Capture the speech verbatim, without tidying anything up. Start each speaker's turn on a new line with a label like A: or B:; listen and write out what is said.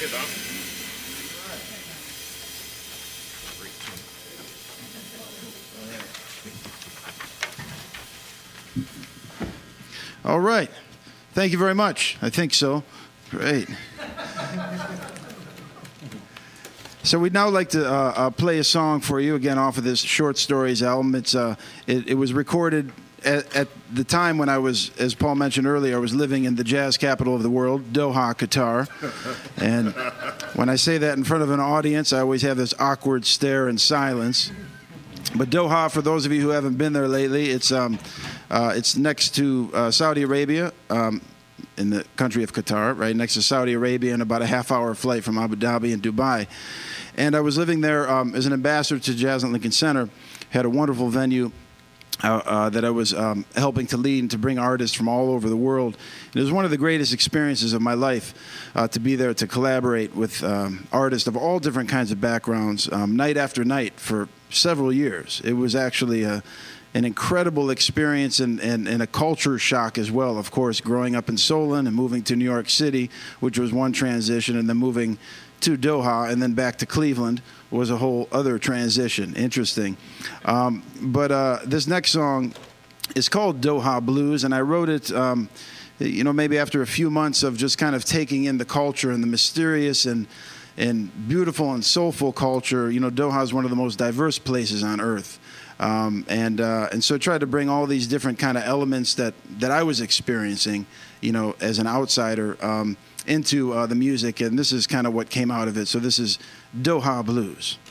A: you, Tom.
B: All right. Thank you very much. I think so. Great. So we'd now like to uh, uh, play a song for you again off of this Short Stories album. It's uh, it, it was recorded at, at the time when I was, as Paul mentioned earlier, I was living in the jazz capital of the world, Doha, Qatar. And when I say that in front of an audience, I always have this awkward stare and silence. But Doha, for those of you who haven't been there lately, it's um, uh, it's next to uh, Saudi Arabia, um, in the country of Qatar, right next to Saudi Arabia, and about a half-hour flight from Abu Dhabi and Dubai. And I was living there um, as an ambassador to Jazz at Lincoln Center. Had a wonderful venue uh, uh, that I was um, helping to lead and to bring artists from all over the world. It was one of the greatest experiences of my life uh, to be there to collaborate with um, artists of all different kinds of backgrounds, um, night after night for several years. It was actually a, an incredible experience and, and, and a culture shock as well, of course, growing up in Solon and moving to New York City, which was one transition, and then moving to Doha and then back to Cleveland was a whole other transition. Interesting. Um, but uh, this next song is called Doha Blues, and I wrote it, um, you know, maybe after a few months of just kind of taking in the culture and the mysterious and and beautiful and soulful culture. You know, Doha is one of the most diverse places on earth. Um, and uh, and so I tried to bring all these different kind of elements that, that I was experiencing, you know, as an outsider, um, into uh, the music. And this is kind of what came out of it. So this is Doha Blues.